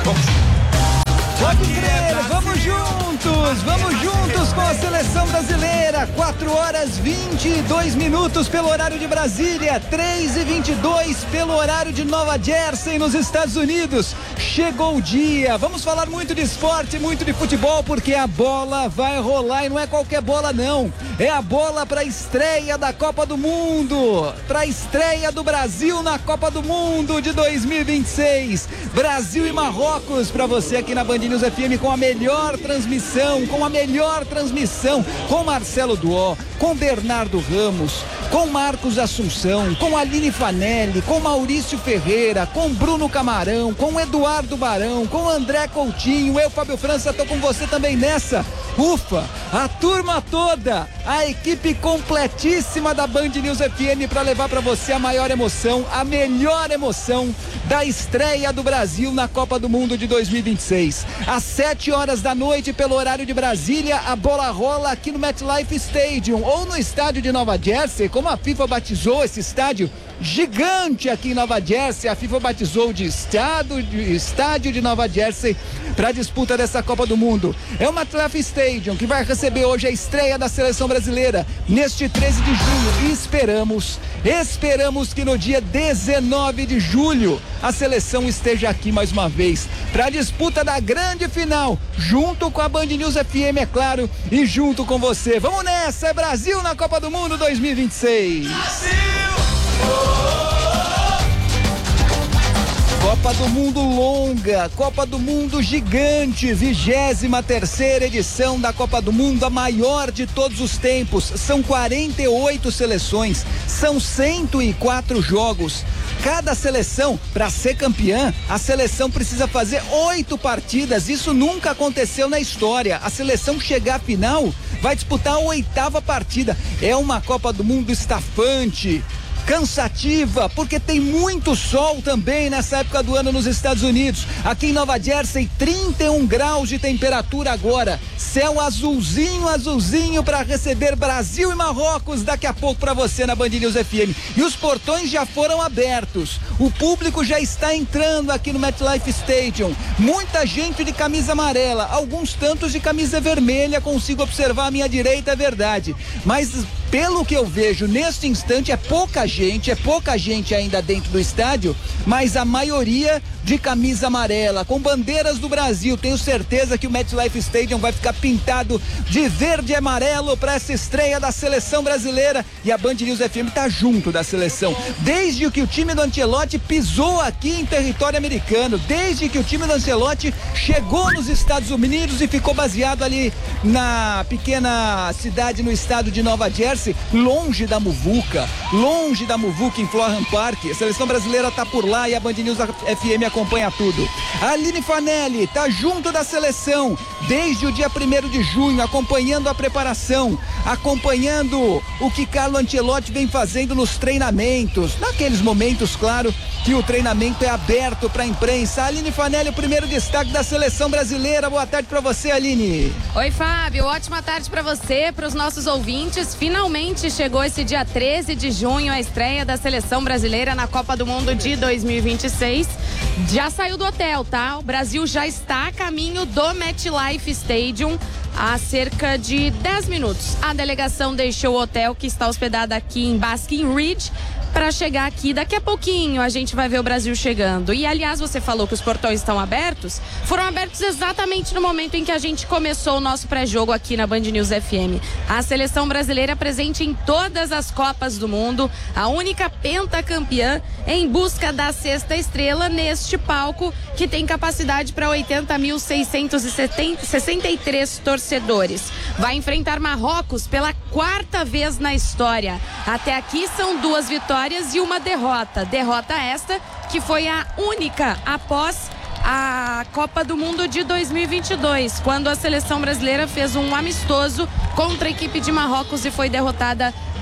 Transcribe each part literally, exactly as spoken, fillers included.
Vamos. Pode crer, vamos juntos, vamos juntos com a seleção brasileira. quatro horas vinte e dois minutos pelo horário de Brasília, três e vinte e dois pelo horário de Nova Jersey, nos Estados Unidos. Chegou o dia, vamos falar muito de esporte, muito de futebol, porque a bola vai rolar e não é qualquer bola não. É a bola para a estreia da Copa do Mundo, para a estreia do Brasil na Copa do Mundo de dois mil e vinte e seis. Brasil e Marrocos para você aqui na Band News F M, com a melhor transmissão, com a melhor transmissão, com Marcelo Duó, com Bernardo Ramos, com Marcos Assunção, com Aline Fanelli, com Maurício Ferreira, com Bruno Camarão, com Eduardo Barão, com André Coutinho. Eu, Fábio França, tô com você também nessa. Ufa, a turma toda, a equipe completíssima da Band News F M para levar para você a maior emoção, a melhor emoção da estreia do Brasil na Copa do Mundo de dois mil e vinte e seis. Às sete horas da noite, pelo horário de Brasília, a bola rola aqui no MetLife Stadium, ou no estádio de Nova Jersey, como a FIFA batizou esse estádio gigante aqui em Nova Jersey. A FIFA batizou de estado, de estádio de Nova Jersey para a disputa dessa Copa do Mundo. É o MetLife Stadium que vai receber hoje a estreia da seleção brasileira neste treze de junho, e esperamos, esperamos que no dia dezenove de julho a seleção esteja aqui mais uma vez para a disputa da grande final, junto com a Band News F M, é claro, e junto com você. Vamos nessa, é Brasil na Copa do Mundo dois mil e vinte e seis. Brasil! Copa do Mundo longa, Copa do Mundo gigante, vigésima terceira edição da Copa do Mundo, a maior de todos os tempos. São quarenta e oito seleções, são cento e quatro jogos. Cada seleção, para ser campeã, a seleção precisa fazer oito partidas. Isso nunca aconteceu na história. A seleção chegar à final vai disputar a oitava partida. É uma Copa do Mundo estafante, cansativa, porque tem muito sol também nessa época do ano nos Estados Unidos. Aqui em Nova Jersey, trinta e um graus de temperatura agora. Céu azulzinho, azulzinho para receber Brasil e Marrocos daqui a pouco para você na Band News F M. E os portões já foram abertos. O público já está entrando aqui no MetLife Stadium. Muita gente de camisa amarela, alguns tantos de camisa vermelha, consigo observar à minha direita, é verdade. Mas pelo que eu vejo neste instante, é pouca gente, é pouca gente ainda dentro do estádio, mas a maioria de camisa amarela, com bandeiras do Brasil. Tenho certeza que o MetLife Stadium vai ficar pintado de verde e amarelo para essa estreia da seleção brasileira, e a Band News F M tá junto da seleção. Desde que o time do Ancelotti pisou aqui em território americano, desde que o time do Ancelotti chegou nos Estados Unidos e ficou baseado ali na pequena cidade no estado de Nova Jersey, longe da muvuca, longe da muvuca em Florham Park. A seleção brasileira tá por lá e a Band News F M acompanha tudo. A Aline Fanelli tá junto da seleção desde o dia primeiro de junho, acompanhando a preparação, acompanhando o que Carlo Ancelotti vem fazendo nos treinamentos, naqueles momentos, claro, que o treinamento é aberto para a imprensa. Aline Fanelli, o primeiro destaque da seleção brasileira. Boa tarde para você, Aline. Oi, Fábio, ótima tarde para você, para os nossos ouvintes. Finalmente chegou esse dia treze de junho, a estreia da seleção brasileira na Copa do Mundo de dois mil e vinte e seis. Já saiu do hotel, tá? O Brasil já está a caminho do MetLife Stadium há cerca de dez minutos. A delegação deixou o hotel, que está hospedada aqui em Basking Ridge, para chegar aqui. Daqui a pouquinho a gente vai ver o Brasil chegando. E aliás, você falou que os portões estão abertos. Foram abertos exatamente no momento em que a gente começou o nosso pré-jogo aqui na Band News F M. A seleção brasileira presente em todas as Copas do Mundo, a única pentacampeã, em busca da sexta estrela neste palco, que tem capacidade para oitenta mil seiscentos e sessenta e três torcedores. Vai enfrentar Marrocos pela quarta vez na história. Até aqui são duas vitórias e uma derrota. Derrota esta que foi a única após a Copa do Mundo de dois mil e vinte e dois, quando a seleção brasileira fez um amistoso contra a equipe de Marrocos e foi derrotada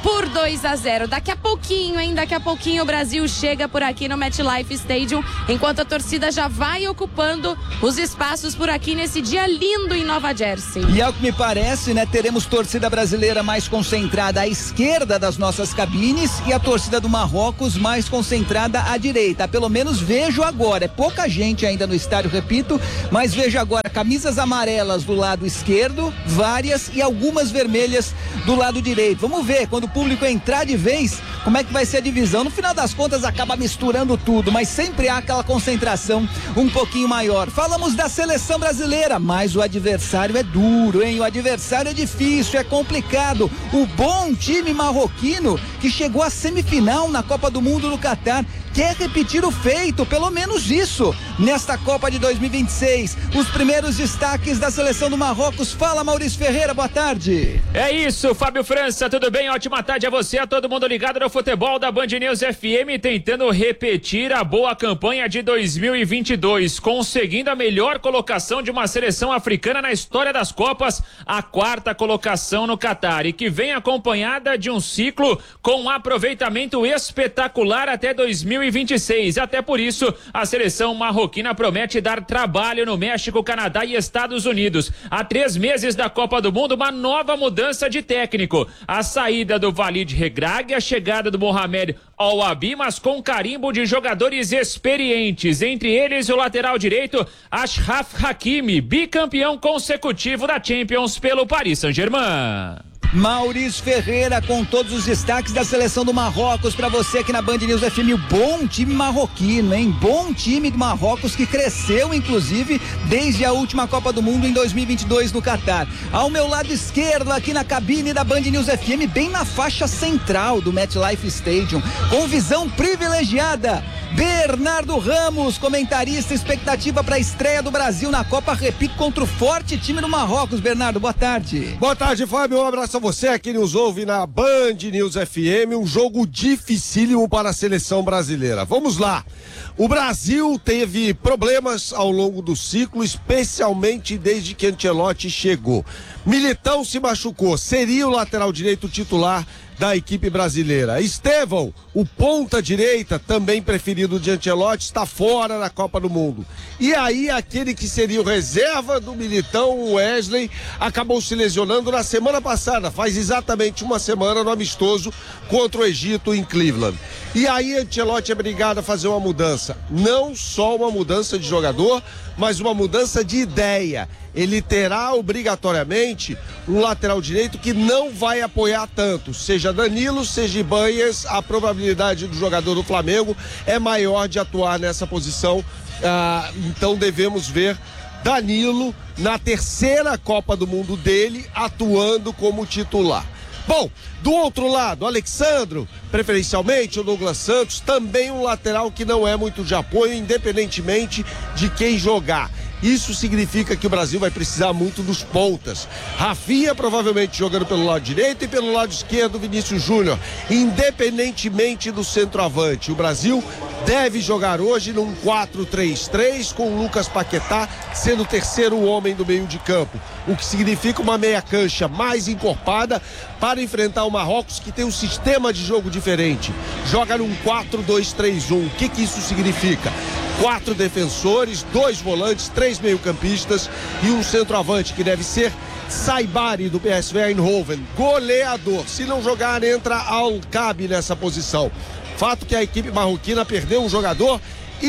por dois a zero. Daqui a pouquinho, hein? Daqui a pouquinho o Brasil chega por aqui no MetLife Stadium, enquanto a torcida já vai ocupando os espaços por aqui nesse dia lindo em Nova Jersey. E ao que me parece, né, teremos torcida brasileira mais concentrada à esquerda das nossas cabines e a torcida do Marrocos mais concentrada à direita. Pelo menos vejo agora, é pouca gente ainda no estádio, repito, mas vejo agora camisas amarelas do lado esquerdo, várias, e algumas vermelhas do lado direito. Vamos ver, quando o público entrar de vez, como é que vai ser a divisão. No final das contas acaba misturando tudo, mas sempre há aquela concentração um pouquinho maior. Falamos da seleção brasileira, mas o adversário é duro, hein? O adversário é difícil, é complicado. O bom time marroquino que chegou à semifinal na Copa do Mundo no Catar quer repetir o feito, pelo menos isso, nesta Copa de dois mil e vinte e seis. Os primeiros destaques da seleção do Marrocos. Fala, Maurício Ferreira, boa tarde. É isso, Fábio França, tudo bem? Ótima tarde a você, a todo mundo ligado no futebol da Band News F M, tentando repetir a boa campanha de dois mil e vinte e dois, conseguindo a melhor colocação de uma seleção africana na história das Copas, a quarta colocação no Catar, e que vem acompanhada de um ciclo com um aproveitamento espetacular até dois mil e vinte e seis. Até por isso, a seleção marroquina promete dar trabalho no México, Canadá e Estados Unidos. Há três meses da Copa do Mundo, uma nova mudança de técnico. A saída do Walid Regragui, a chegada do Mohamed Al-Wabi, mas com carimbo de jogadores experientes. Entre eles, o lateral direito, Achraf Hakimi, bicampeão consecutivo da Champions pelo Paris Saint-Germain. Maurício Ferreira com todos os destaques da seleção do Marrocos para você aqui na Band News F M. Bom time marroquino, hein? Bom time do Marrocos que cresceu, inclusive, desde a última Copa do Mundo em dois mil e vinte e dois no Catar. Ao meu lado esquerdo, aqui na cabine da Band News F M, bem na faixa central do MetLife Stadium, com visão privilegiada, Bernardo Ramos, comentarista, expectativa para a estreia do Brasil na Copa, repito, contra o forte time do Marrocos. Bernardo, boa tarde. Boa tarde, Fábio, um abraço a você que nos ouve na Band News F M, um jogo dificílimo para a seleção brasileira. Vamos lá, o Brasil teve problemas ao longo do ciclo, especialmente desde que Ancelotti chegou. Militão se machucou, seria o lateral direito titular da equipe brasileira. Estevão, o ponta direita, também preferido de Ancelotti, está fora da Copa do Mundo. E aí aquele que seria o reserva do Militão, o Wesley, acabou se lesionando na semana passada, faz exatamente uma semana no amistoso contra o Egito em Cleveland. E aí Ancelotti é obrigado a fazer uma mudança, não só uma mudança de jogador, mas uma mudança de ideia. Ele terá obrigatoriamente um lateral direito que não vai apoiar tanto, seja Danilo, seja Ibanhas, a probabilidade do jogador do Flamengo é maior de atuar nessa posição, ah, então devemos ver Danilo na terceira Copa do Mundo dele atuando como titular. Bom, do outro lado, Alexandro, preferencialmente o Douglas Santos, também um lateral que não é muito de apoio, independentemente de quem jogar. Isso significa que o Brasil vai precisar muito dos pontas. Rafinha provavelmente jogando pelo lado direito e pelo lado esquerdo Vinícius Júnior, independentemente do centroavante. O Brasil deve jogar hoje num quatro três três com o Lucas Paquetá sendo o terceiro homem do meio de campo, o que significa uma meia cancha mais encorpada para enfrentar o Marrocos, que tem um sistema de jogo diferente. Joga num quatro dois três um. O que que isso significa? Quatro defensores, dois volantes, três meio-campistas e um centroavante que deve ser Saibari do P S V Eindhoven, goleador. Se não jogar, entra Al-Kabi nessa posição. Fato que a equipe marroquina perdeu um jogador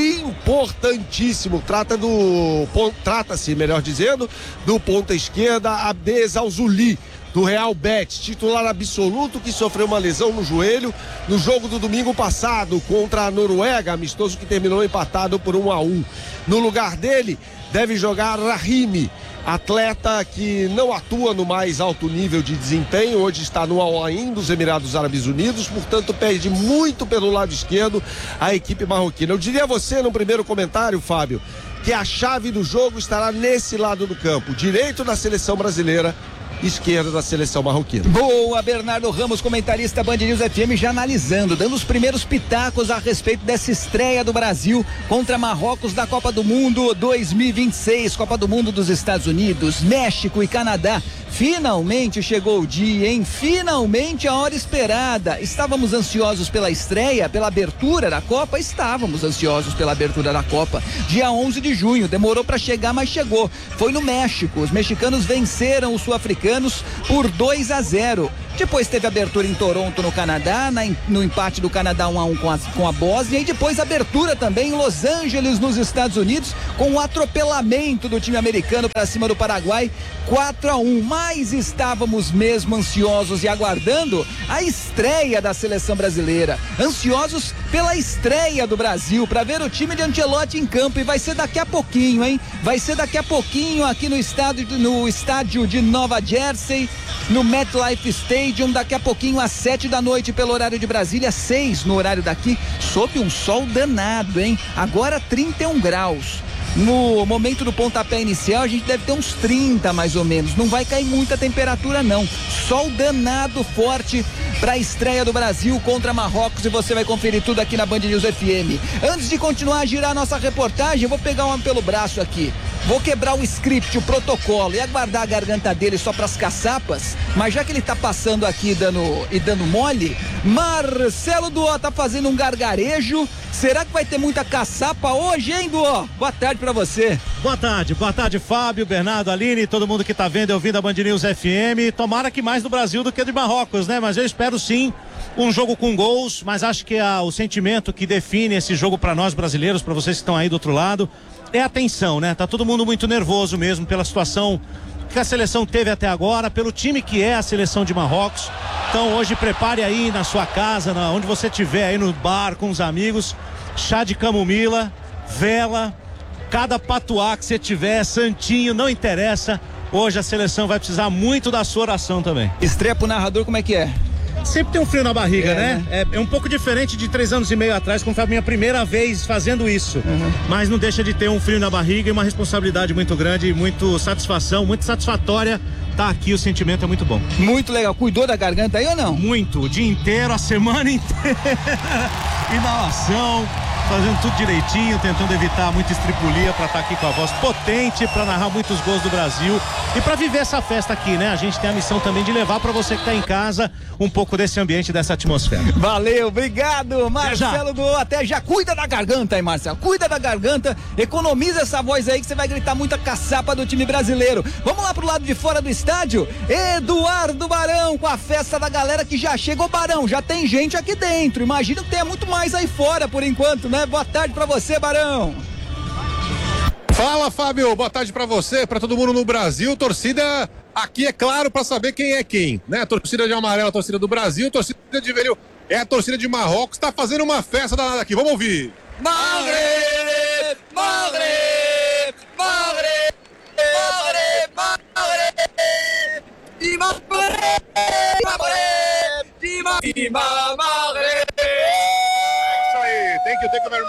importantíssimo. Trata do trata-se, melhor dizendo, do ponta esquerda Abdes Al-Zuli, do Real Betis, titular absoluto, que sofreu uma lesão no joelho no jogo do domingo passado contra a Noruega, amistoso que terminou empatado por um a um. No lugar dele deve jogar Rahimi, atleta que não atua no mais alto nível de desempenho, hoje está no Al Ain dos Emirados Árabes Unidos, portanto perde muito pelo lado esquerdo a equipe marroquina. Eu diria a você no primeiro comentário, Fábio, que a chave do jogo estará nesse lado do campo, direito da seleção brasileira, esquerda da seleção marroquina. Boa, Bernardo Ramos, comentarista Band News F M, já analisando, dando os primeiros pitacos a respeito dessa estreia do Brasil contra Marrocos da Copa do Mundo dois mil e vinte e seis, Copa do Mundo dos Estados Unidos, México e Canadá. Finalmente chegou o dia, hein? Finalmente a hora esperada. Estávamos ansiosos pela estreia, pela abertura da Copa? Estávamos ansiosos pela abertura da Copa. Dia onze de junho, demorou para chegar, mas chegou. Foi no México. Os mexicanos venceram os sul-africanos por dois a zero. Depois teve abertura em Toronto, no Canadá, na, no empate do Canadá um a um com a, com a Bósnia, e depois abertura também em Los Angeles, nos Estados Unidos, com o atropelamento do time americano para cima do Paraguai, quatro a um. Mas estávamos mesmo ansiosos e aguardando a estreia da seleção brasileira, ansiosos pela estreia do Brasil, para ver o time de Ancelotti em campo, e vai ser daqui a pouquinho, hein? Vai ser daqui a pouquinho aqui no estádio, no estádio de Nova Jersey, no MetLife Stadium, daqui a pouquinho às sete da noite pelo horário de Brasília, seis no horário daqui, sob um sol danado, hein? Agora trinta e um graus. No momento do pontapé inicial, a gente deve ter uns trinta mais ou menos. Não vai cair muita temperatura, não. Sol danado forte para a estreia do Brasil contra Marrocos, e você vai conferir tudo aqui na Band News F M. Antes de continuar a girar a nossa reportagem, eu vou pegar um pelo braço aqui. Vou quebrar o script, o protocolo, e aguardar a garganta dele só pras caçapas, mas já que ele tá passando aqui dando, e dando mole, Marcelo Duó tá fazendo um gargarejo. Será que vai ter muita caçapa hoje, hein, Duó? Boa tarde pra você. Boa tarde, boa tarde, Fábio, Bernardo, Aline, todo mundo que tá vendo e ouvindo a Band News F M. Tomara que mais do Brasil do que de Marrocos, né? Mas eu espero sim um jogo com gols, mas acho que a, o sentimento que define esse jogo pra nós brasileiros, pra vocês que estão aí do outro lado, é a tensão, né? Tá todo mundo muito nervoso mesmo pela situação que a seleção teve até agora, pelo time que é a seleção de Marrocos. Então hoje prepare aí na sua casa, na, onde você estiver, aí no bar com os amigos, chá de camomila, vela, cada patuá que você tiver, santinho, não interessa. Hoje a seleção vai precisar muito da sua oração também. Estreia pro narrador, como é que é? Sempre tem um frio na barriga, é, né? né? É, é um pouco diferente de três anos e meio atrás, quando foi a minha primeira vez fazendo isso. Uhum. Mas não deixa de ter um frio na barriga e uma responsabilidade muito grande, muito satisfação, muito satisfatória. Tá aqui, o sentimento é muito bom. Muito legal. Cuidou da garganta aí ou não? Muito. O dia inteiro, a semana inteira. Inalação, fazendo tudo direitinho, tentando evitar muita estripulia pra estar aqui com a voz potente, pra narrar muitos gols do Brasil e pra viver essa festa aqui, né? A gente tem a missão também de levar pra você que tá em casa um pouco desse ambiente, dessa atmosfera. Valeu, obrigado, Marcelo do até já. Cuida da garganta aí, Marcelo, cuida da garganta, economiza essa voz aí que você vai gritar muita caçapa do time brasileiro. Vamos lá pro lado de fora do estádio, Eduardo Barão com a festa da galera que já chegou. Barão, já tem gente aqui dentro, imagino que tenha muito mais aí fora por enquanto, né? Boa tarde pra você, Barão. Fala, Fábio, boa tarde pra você, pra todo mundo no Brasil. Torcida aqui, é claro, pra saber quem é quem, né? Torcida de amarelo, torcida do Brasil, torcida de vermelho é a torcida de Marrocos, tá fazendo uma festa danada aqui, vamos ouvir. Maghreb, Maghreb, Maghreb, Maghreb, Maghreb, Dima Maghreb, Maghreb, Dima, Dima Maghreb. Isso aí, thank you, thank you very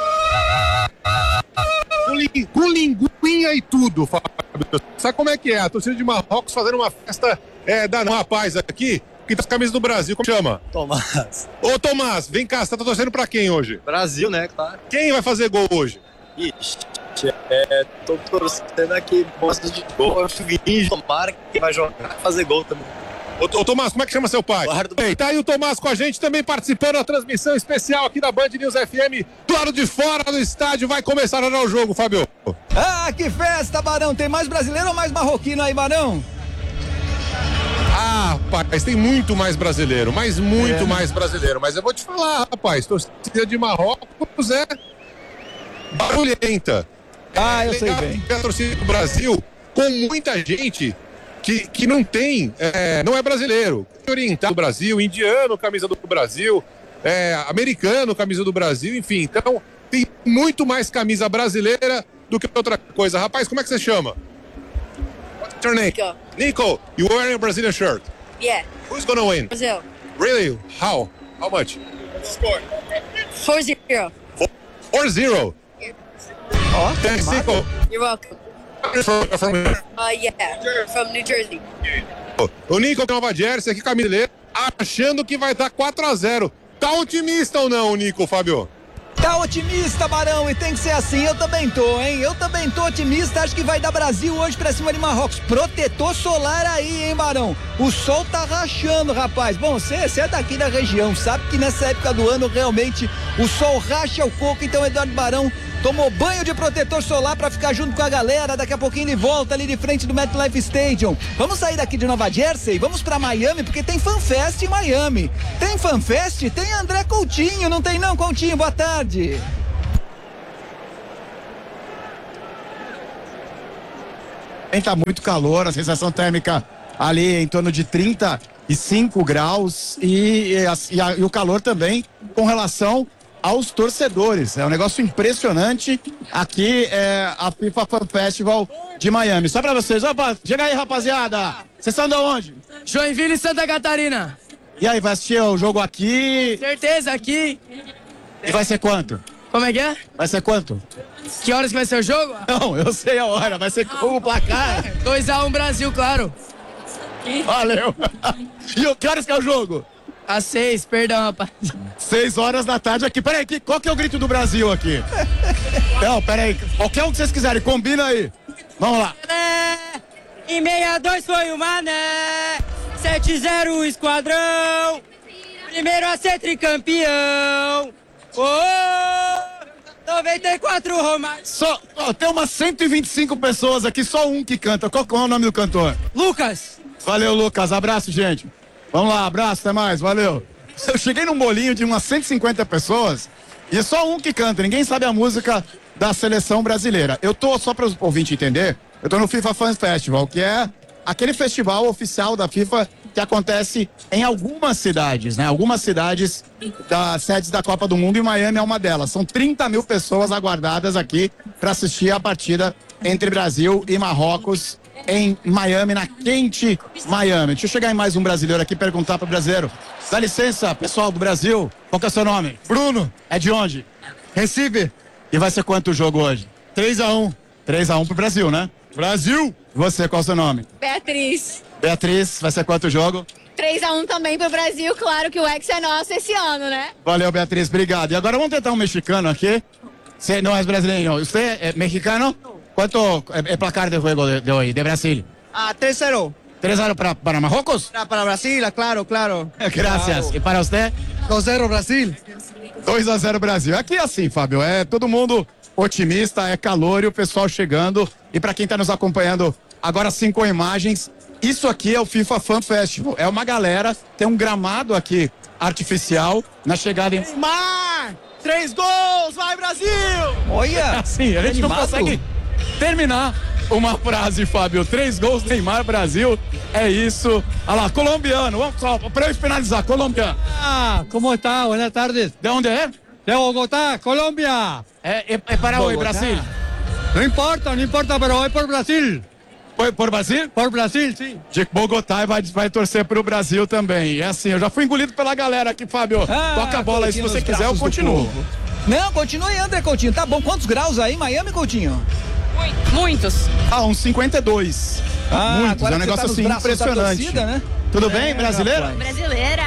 much. Com linguinha e tudo, Fábio. Sabe como é que é? A torcida de Marrocos fazendo uma festa é, da um rapaz aqui que tá as camisas do Brasil. Como chama? Tomás. Ô, Tomás, vem cá, você tá torcendo pra quem hoje? Brasil, né? Claro. Quem vai fazer gol hoje? Ixi, é, tô torcendo aqui, gosto de gol. Eu finge, tomara que vai jogar fazer gol também. Ô, ô, Tomás, como é que chama seu pai? Eduardo. Bem, tá aí o Tomás com a gente também participando da transmissão especial aqui da Band News F M. Do lado de fora do estádio, vai começar a dar o jogo, Fábio. Ah, que festa, Barão. Tem mais brasileiro ou mais marroquino aí, Barão? Ah, rapaz, tem muito mais brasileiro, mas muito é. mais brasileiro. Mas eu vou te falar, rapaz, torcida de Marrocos é barulhenta. Ah, eu é sei bem. A torcida do Brasil com muita gente que, que não tem, é, não é brasileiro. Oriental do Brasil, indiano, camisa do Brasil, é, americano, camisa do Brasil, enfim. Então, tem muito mais camisa brasileira do que outra coisa. Rapaz, como é que você chama? What's your name? Nico. Nico, you wearing a Brazilian shirt. Yeah. Who's gonna win? Brazil. Really? How? How much? four zero. four zero. Ó, Thanks, Nico. You're welcome. Uh, yeah, from New Jersey. O Nico de Nova Jersey aqui, camisa achando que vai dar quatro a zero. Tá otimista ou não, Nico, Fábio? Tá otimista, Barão, e tem que ser assim. Eu também tô, hein? Eu também tô otimista. Acho que vai dar Brasil hoje pra cima de Marrocos. Protetor solar aí, hein, Barão? O sol tá rachando, rapaz. Bom, você é daqui da região, sabe que nessa época do ano realmente o sol racha o coco. Então, Eduardo Barão tomou banho de protetor solar pra ficar junto com a galera. Daqui a pouquinho ele volta ali de frente do MetLife Stadium. Vamos sair daqui de Nova Jersey, vamos pra Miami, porque tem FanFest em Miami. Tem FanFest? Tem André Coutinho, não tem não, Coutinho? Boa tarde. Tá muito calor, a sensação térmica ali em torno de trinta e cinco graus e, e, a, e, a, e o calor também com relação aos torcedores. É um negócio impressionante aqui, é a FIFA Fan Festival de Miami. Só pra vocês, opa, chega aí, rapaziada. Vocês são de onde? Joinville e Santa Catarina. E aí, vai assistir o jogo aqui? Certeza, aqui. E vai ser quanto? Como é que é? Vai ser quanto? Que horas que vai ser o jogo? Não, eu sei a hora, vai ser como o placar. dois a um Brasil, claro. Valeu. E que horas que é o jogo? Às seis, perdão, rapaz. Seis horas da tarde aqui. Peraí, que, qual que é o grito do Brasil aqui? Não, peraí. Qualquer um que vocês quiserem, combina aí. Vamos lá. Em sessenta e dois foi o Mané. sete a zero o Esquadrão. Primeiro a ser tricampeão. Oh, noventa e quatro Romário. Só, ó, tem umas cento e vinte e cinco pessoas aqui, só um que canta. Qual, qual é o nome do cantor? Lucas. Valeu, Lucas. Abraço, gente. Vamos lá, abraço, até mais, valeu. Eu cheguei num bolinho de umas cento e cinquenta pessoas e é só um que canta, ninguém sabe a música da seleção brasileira. Eu tô, só para o ouvinte entender, eu tô no FIFA Fan Festival, que é aquele festival oficial da FIFA que acontece em algumas cidades, né? Algumas cidades das sedes da Copa do Mundo e Miami é uma delas. São trinta mil pessoas aguardadas aqui para assistir a partida entre Brasil e Marrocos em Miami, na quente Miami. Deixa eu chegar em mais um brasileiro aqui e perguntar pro brasileiro. Dá licença, pessoal do Brasil. Qual que é o seu nome? Bruno. É de onde? Recife. E vai ser quanto o jogo hoje? três a um. três a um pro Brasil, né? Brasil. Você, qual é o seu nome? Beatriz. Beatriz, vai ser quanto o jogo? três a um também pro Brasil, claro que o Hexa é nosso esse ano, né? Valeu, Beatriz, obrigado. E agora vamos tentar um mexicano aqui. Você não é brasileiro, você é mexicano? Quanto é o placar de jogo de, de hoje, de Brasil? Ah, três a zero. três a zero para, para Marrocos? Para, para Brasil, claro, claro. Gracias. Claro. E para você? dois a zero Brasil. dois a zero Brasil. Aqui é assim, Fábio, é todo mundo otimista, é calor e o pessoal chegando. E para quem está nos acompanhando agora sim com imagens, isso aqui é o FIFA Fan Festival. É uma galera, tem um gramado aqui artificial na chegada em... Neymar! Três gols! Vai, Brasil! Olha! Assim, a gente não consegue terminar uma frase, Fábio. Três gols, Neymar, Brasil. É isso. Olha lá, colombiano. Vamos só, para eu finalizar, colombiano. Ah, como está? Buenas tardes. De onde é? De Bogotá, Colômbia. É, é, é para hoje, Brasil. Não importa, não importa, pero é por Brasil. Foi por Brasil? Por Brasil, sim. De Bogotá vai, vai torcer pro Brasil também. É assim, eu já fui engolido pela galera aqui, Fábio. Ah, toca a bola aí, se você quiser, eu continuo. Não, continue, André Coutinho. Tá bom, quantos graus aí em Miami, Coutinho? Muitos. Ah, uns cinquenta e dois. Ah, muitos, é um negócio tá assim impressionante. Torcida, né? Tudo bem, é, brasileira? Rapaz. Brasileira.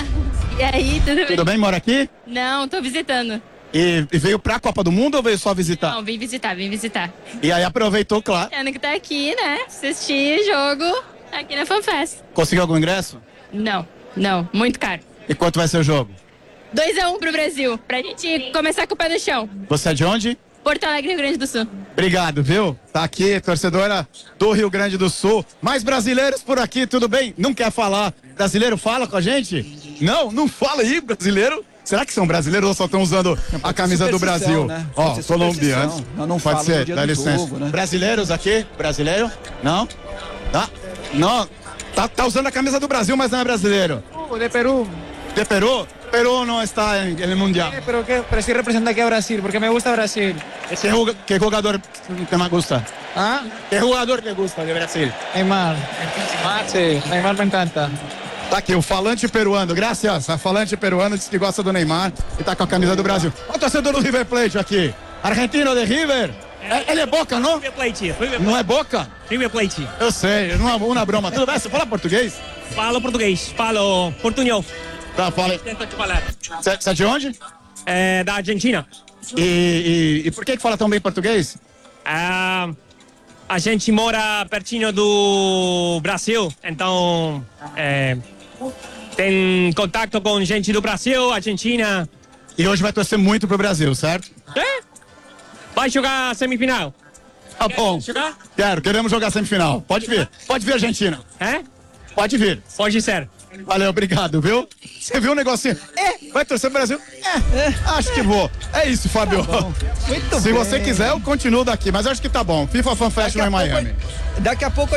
E aí, tudo bem? Tudo bem, mora aqui? Não, tô visitando. E, e veio pra Copa do Mundo ou veio só visitar? Não, vim visitar, vim visitar. E aí aproveitou, claro. Tendo que tá aqui, né? Assistir jogo aqui na FanFest. Conseguiu algum ingresso? Não, não, muito caro. E quanto vai ser o jogo? dois a um pro Brasil, pra gente começar com o pé no chão. Você é de onde? Porto Alegre, Rio Grande do Sul. Obrigado, viu? Tá aqui, torcedora do Rio Grande do Sul. Mais brasileiros por aqui, tudo bem? Não quer falar? Brasileiro fala com a gente? Não, não fala aí, brasileiro. Será que são brasileiros ou só estão usando a camisa do Brasil? Né? Ó, colombianos. Não, não pode ser, dá licença. Jogo, né? Brasileiros aqui? Brasileiro? Não? Tá? Não. Tá, tá usando a camisa do Brasil, mas não é brasileiro. Uh, de Peru. De Peru? Peru não está en el mundial. Sí, pero, que, pero sí representa aquí a Brasil, porque me gusta Brasil. ¿Qué, qué jugador te más gusta? ¿Ah? ¿Qué jugador te gusta de Brasil? Neymar. Ah, sí, Neymar me encanta. Tá aqui, o falante peruano, graças. A falante peruano disse que gosta do Neymar e tá com a camisa do Brasil. Olha o torcedor do River Plate aqui. Argentino de River. É, ele é Boca, não? River Plate. River Plate. Não é Boca? River Plate. Eu sei, não é uma broma. Tudo bem? Você fala português? Falo português, falo portunhol. Tá, fala aí. Tento te falar. Você é de onde? É da Argentina. E, e, e por que que fala tão bem português? Ah, a gente mora pertinho do Brasil, então é, tem contato com gente do Brasil, Argentina. E hoje vai torcer muito pro Brasil, certo? É? Vai jogar semifinal. Tá bom. Jogar? Quero, queremos jogar semifinal. Pode vir. Pode vir, Argentina. É? Pode vir. Pode ser. Valeu, obrigado, viu? Você viu o negocinho? É, vai torcer pro Brasil? É, é, acho que vou. É isso, Fábio. Tá muito Se bem. você quiser, eu continuo daqui, mas acho que tá bom. FIFA Fan Fest lá em Miami. Daqui a pouco